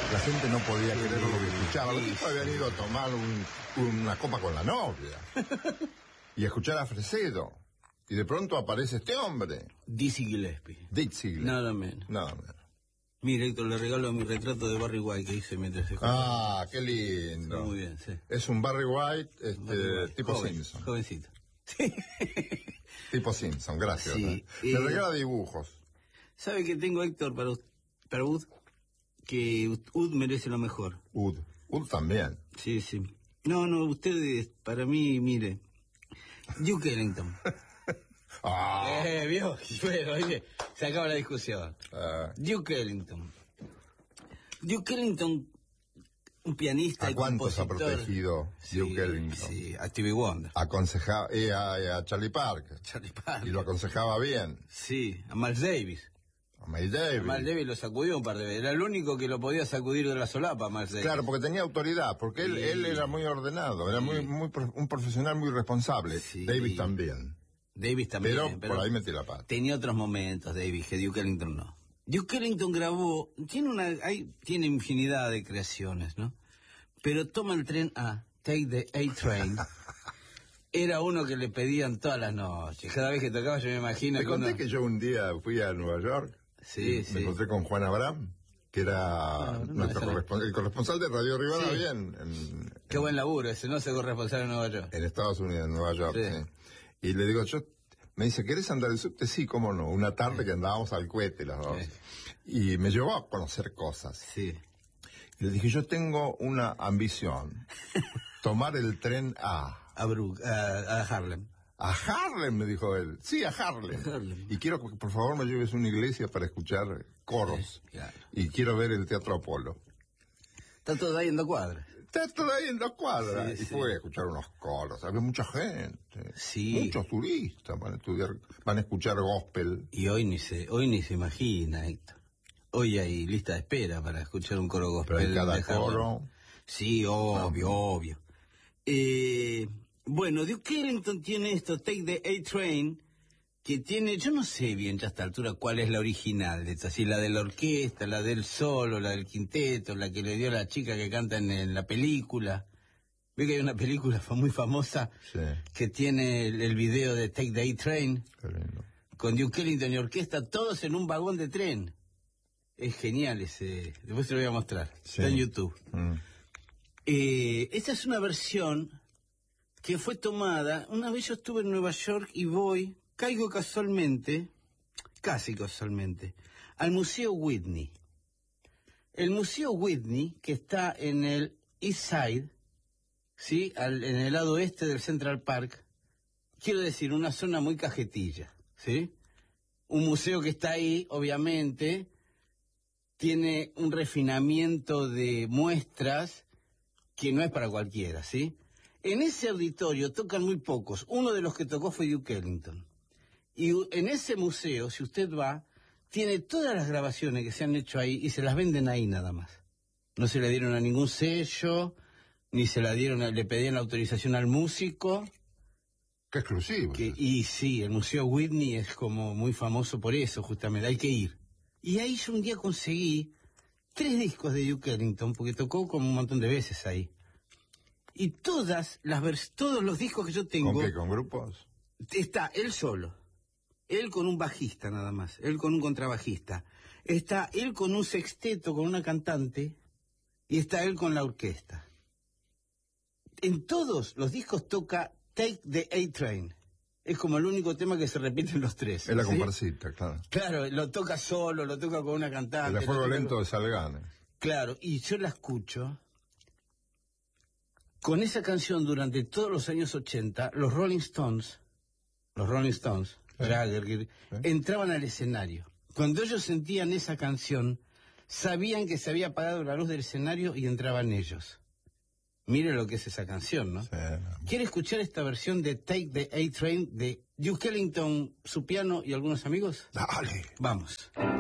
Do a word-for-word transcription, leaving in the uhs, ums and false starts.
La gente no podía creer lo que escuchaba. Los tipos habían ido a tomar un, una copa con la novia y a escuchar a Fresedo. Y de pronto aparece este hombre. Dizzy Gillespie. Dizzy Gillespie. Nada menos. Nada menos. Mira, Héctor, le regalo mi retrato de Barry White que hice mientras se Ah, qué lindo. Muy bien, sí. Es un Barry White, este, Barry White. tipo Joven, Simpson. Jovencito. Sí. Tipo Simpson, gracias. Sí, ¿eh? eh, Le regala dibujos. ¿Sabe que tengo, Héctor, para, para Ud? Que Ud merece lo mejor. Ud. Ud también. Sí, sí. No, no, ustedes, para mí, mire. Duke Ellington. Ah. Eh, vio. Bueno, oye, se acaba la discusión. Uh, Duke Ellington. Duke Ellington, un pianista ¿A y cuántos compositor. ha protegido Sí, Duke Ellington? Sí, a Stevie Wonder. Aconsejaba eh, a, a Charlie Parker. Charlie Parker. Y lo aconsejaba bien. Sí, a Miles Davis. A Miles Davis. A Miles Davis lo sacudió un par de veces. Era el único que lo podía sacudir de la solapa, Miles Davis. Claro, porque tenía autoridad, porque él, Sí. él era muy ordenado, era Sí. muy, muy prof- un profesional muy responsable. Sí. Davis también. Davis también. Pero, por ahí metí la pata. Tenía otros momentos, Davis, que Duke Ellington no. Duke Ellington grabó, tiene una, hay, tiene infinidad de creaciones, ¿no? Pero toma el tren A, Take the A-Train. Era uno que le pedían todas las noches. Cada vez que tocaba yo me imagino Te que conté uno... que yo un día fui a Nueva York. Sí, y sí. Me encontré con Juan Abraham, que era no, no, nuestro no, correspon- el corresponsal de Radio Rivadavia Sí. en, en, Qué buen laburo ese, no se corresponsal en Nueva York. en Estados Unidos, en Nueva York. Sí. Sí. Y le digo, yo, me dice, ¿querés andar el subte? Sí, cómo no. Una tarde que andábamos al cohete los dos. Sí. Y me llevó a conocer cosas. Sí. Y le dije, yo tengo una ambición. Tomar el tren a... A, Brook, a, a Harlem. A Harlem, me dijo él. Sí, a Harlem. Harlem. Y quiero que por favor me lleves a una iglesia para escuchar coros. Sí, claro. Y quiero ver el Teatro Apolo. Está todo ahí en dos cuadras. Está todo ahí en dos cuadras. Sí, y sí. fue a escuchar unos coros. Había mucha gente. Sí. Muchos turistas van a estudiar, van a escuchar gospel. Y hoy ni se, hoy ni se imagina, Héctor. Hoy hay lista de espera para escuchar un coro gospel. Pero en cada de Harlem. coro. Sí, obvio, obvio. Eh, bueno, Duke Ellington tiene esto, Take the A-Train, que tiene, yo no sé bien ya a esta altura cuál es la original de esta, si la de la orquesta, la del solo, la del quinteto, la que le dio la chica que canta en, en la película. Ve que hay una película fa- muy famosa Sí. que tiene el, el video de Take the A-Train, Qué lindo. con Duke Ellington y orquesta, todos en un vagón de tren. Es genial ese, después te lo voy a mostrar, Sí. está en YouTube. Mm. Eh, esta es una versión que fue tomada, una vez yo estuve en Nueva York y voy, caigo casualmente, casi casualmente, al Museo Whitney. El Museo Whitney, que está en el East Side, ¿sí? Al, en el lado oeste del Central Park, quiero decir, una zona muy cajetilla, ¿sí? Un museo que está ahí, obviamente, tiene un refinamiento de muestras que no es para cualquiera, ¿sí? En ese auditorio tocan muy pocos. Uno de los que tocó fue Duke Ellington. Y en ese museo, si usted va, tiene todas las grabaciones que se han hecho ahí y se las venden ahí nada más. No se le dieron a ningún sello, ni se la dieron, a, le pedían la autorización al músico. Qué exclusivo. Que, y sí, el Museo Whitney es como muy famoso por eso, justamente, hay que ir. Y ahí yo un día conseguí tres discos de Duke Ellington, porque tocó como un montón de veces ahí. Y todas las vers todos los discos que yo tengo... ¿Con qué? ¿Con grupos? Está él solo, él con un bajista nada más, él con un contrabajista. Está él con un sexteto, con una cantante, y está él con la orquesta. En todos los discos toca Take the A-Train. Es como el único tema que se repite en los tres. Es la ¿sí? comparsita, claro. Claro, lo toca solo, lo toca con una cantante. El fuego lo toca- lento de Salgane. Claro, y yo la escucho. Con esa canción durante todos los años ochenta, los Rolling Stones, los Rolling Stones, Sí. Jagger, Sí. entraban al escenario. Cuando ellos sentían esa canción, sabían que se había apagado la luz del escenario y entraban ellos. Mire lo que es esa canción, ¿no? Sí. ¿Quiere escuchar esta versión de Take the A-Train de Duke Ellington, su piano y algunos amigos? Dale. Vamos.